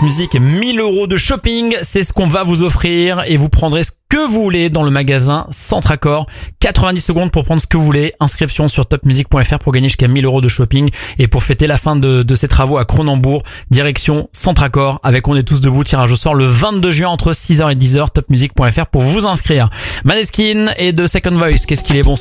Music et 1000 € de shopping. C'est ce qu'on va vous offrir et vous prendrez ce que vous voulez dans le magasin Centracor. 90 secondes pour prendre ce que vous voulez. Inscription sur topmusic.fr pour gagner jusqu'à 1000 € de shopping et pour fêter la fin de ces travaux à Cronenbourg. Direction Centracor avec On est tous debout. Tirage au sort le 22 juin entre 6h et 10h. Topmusic.fr pour vous inscrire. Maneskin et de Second Voice. Qu'est-ce qu'il est bon ce